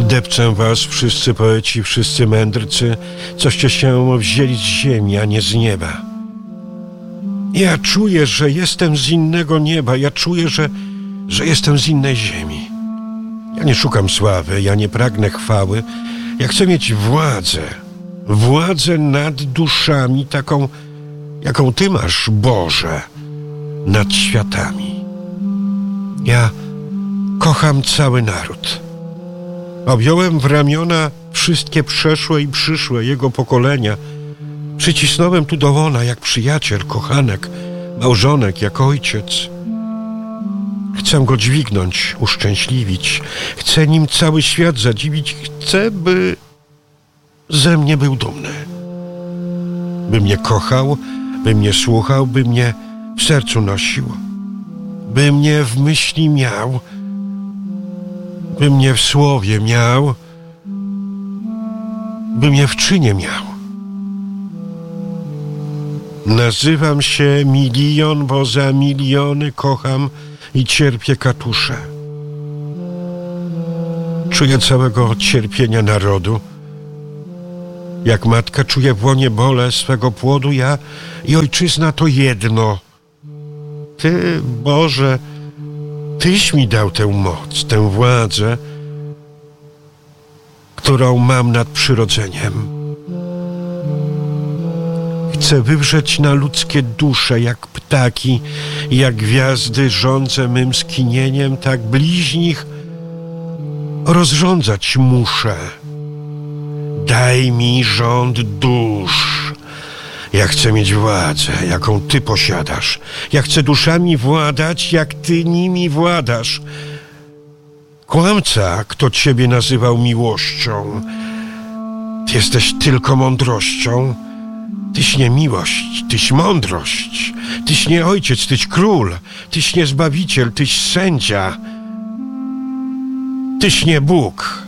Depcę was wszyscy poeci, wszyscy mędrcy, coście się wzięli z ziemi, a nie z nieba. Ja czuję, że jestem z innego nieba, ja czuję, że jestem z innej ziemi. Ja nie szukam sławy, ja nie pragnę chwały, ja chcę mieć władzę nad duszami, taką, jaką Ty masz, Boże, nad światami. Ja kocham cały naród. Objąłem w ramiona wszystkie przeszłe i przyszłe jego pokolenia. Przycisnąłem tu do łona jak przyjaciel, kochanek, małżonek, jak ojciec. Chcę go dźwignąć, uszczęśliwić. Chcę nim cały świat zadziwić. Chcę, by ze mnie był dumny. By mnie kochał, by mnie słuchał, by mnie w sercu nosił. By mnie w myśli miał, by mnie w słowie miał, by mnie w czynie miał. Nazywam się Milion, bo za miliony kocham i cierpię katusze. Czuję całego cierpienia narodu. Jak matka czuje w łonie bole swego płodu, ja i ojczyzna to jedno. Ty, Boże, Tyś mi dał tę moc, tę władzę, którą mam nad przyrodzeniem. Chcę wywrzeć na ludzkie dusze, jak ptaki, jak gwiazdy rządzę mym skinieniem, tak bliźnich rozrządzać muszę. Daj mi rząd dusz. Ja chcę mieć władzę, jaką Ty posiadasz. Ja chcę duszami władać, jak Ty nimi władasz. Kłamca, kto Ciebie nazywał miłością. Ty jesteś tylko mądrością. Tyś nie miłość, Tyś mądrość. Tyś nie ojciec, Tyś król. Tyś nie zbawiciel, Tyś sędzia. Tyś nie Bóg.